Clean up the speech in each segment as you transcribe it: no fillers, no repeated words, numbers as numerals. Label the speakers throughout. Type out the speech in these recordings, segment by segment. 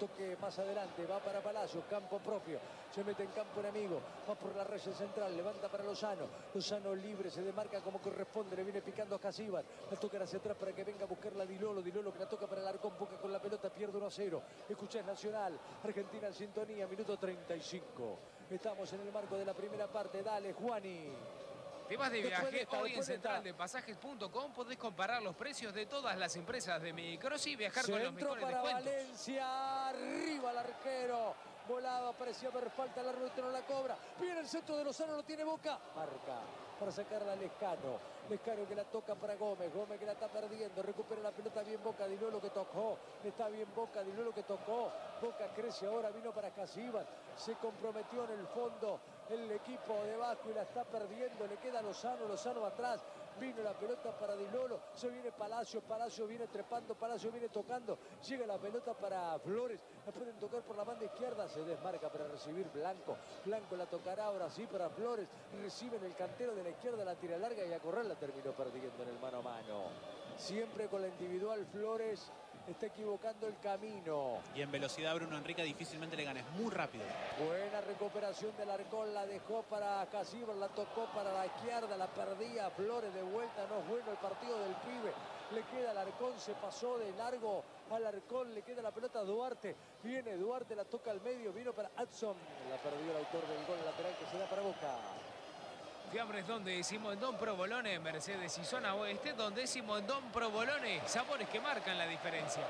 Speaker 1: toque más adelante, va para Palacios, campo propio, se mete en campo enemigo, va por la raya central, levanta para Lozano, Lozano libre, se demarca como corresponde, le viene picando a Casíbar, la toca hacia atrás para que venga a buscarla Di Lolo que la toca para el Alarcón, Boca con la pelota, pierde 1-0, escuchás Nacional, Argentina en sintonía, minuto 35, estamos en el marco de la primera parte, dale Juani.
Speaker 2: Te vas de viaje, hoy en centraldepasajes.com podés comparar los precios de todas las empresas de micros y viajar con los mejores
Speaker 1: para
Speaker 2: descuentos.
Speaker 1: Valencia, arriba el arquero, volaba, parecía haber falta, el árbitro no la cobra, viene el centro de Lozano, lo tiene Boca, marca para sacarla a Lescano que la toca para Gómez que la está perdiendo, recupera la pelota bien Boca, Di Lolo que tocó, está bien Boca, Di Lolo que tocó, Boca crece ahora, vino para Casíbar, se comprometió en el fondo el equipo de Vasco y la está perdiendo, le queda Lozano atrás, vino la pelota para Di Lolo, se viene Palacio viene trepando, Palacio viene tocando, llega la pelota para Flores, la pueden tocar por la banda izquierda, se desmarca para recibir Blanco la tocará ahora sí para Flores, recibe en el cantero de la izquierda, la tira larga y a correr la terminó perdiendo en el mano a mano. Siempre con la individual Flores está equivocando el camino.
Speaker 3: Y en velocidad Bruno Enrique difícilmente le gana, es muy rápido.
Speaker 1: Buena recuperación del Alarcón, la dejó para Casíbar, la tocó para la izquierda, la perdía Flores de vuelta, no es bueno el partido del pibe. Le queda Alarcón, se pasó de largo al Alarcón, le queda la pelota a Duarte, viene Duarte, la toca al medio, vino para Adson, la perdió el autor del gol lateral que se da para Boca.
Speaker 2: Fiambres donde decimos en Don Provolone, Mercedes y zona oeste, donde decimos en Don Provolone, sabores que marcan la diferencia.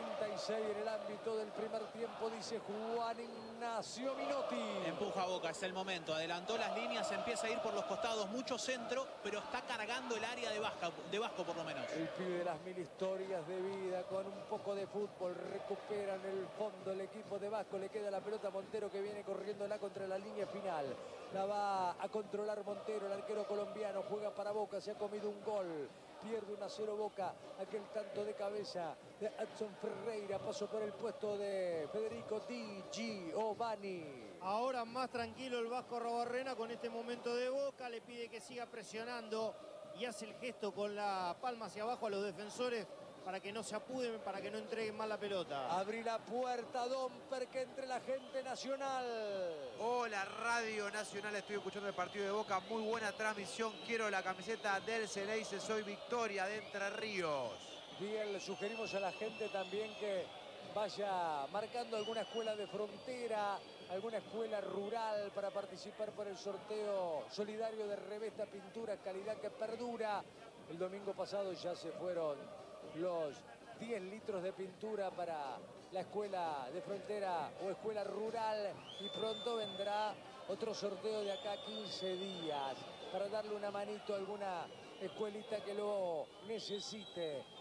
Speaker 1: 36 en el ámbito del primer tiempo, dice Juan Ignacio Minotti.
Speaker 3: Empuja Boca, es el momento, adelantó las líneas, empieza a ir por los costados, mucho centro, pero está cargando el área de Vasco por lo menos.
Speaker 1: El pibe de las 1000 historias de vida, con un poco de fútbol, recuperan el fondo el equipo de Vasco, le queda la pelota a Montero que viene corriéndola contra la línea final. La va a controlar Montero, el arquero colombiano, juega para Boca, se ha comido un gol. Pierde 1-0 Boca, aquel tanto de cabeza de Adson Ferreira, pasó por el puesto de Federico Di Giovanni.
Speaker 4: Ahora más tranquilo el Vasco Arrobarrena con este momento de Boca, le pide que siga presionando y hace el gesto con la palma hacia abajo a los defensores para que no se apuden, para que no entreguen mal la pelota.
Speaker 1: Abrí la puerta, Domper, que entre la gente Nacional.
Speaker 5: Hola, Radio Nacional, estoy escuchando el partido de Boca, muy buena transmisión, quiero la camiseta del Ceneice, soy Victoria de Entre Ríos.
Speaker 1: Bien, le sugerimos a la gente también que vaya marcando alguna escuela de frontera, alguna escuela rural para participar por el sorteo solidario de Revesta Pintura, calidad que perdura. El domingo pasado ya se fueron los 10 litros de pintura para la escuela de frontera o escuela rural y pronto vendrá otro sorteo de acá a 15 días para darle una manito a alguna escuelita que lo necesite.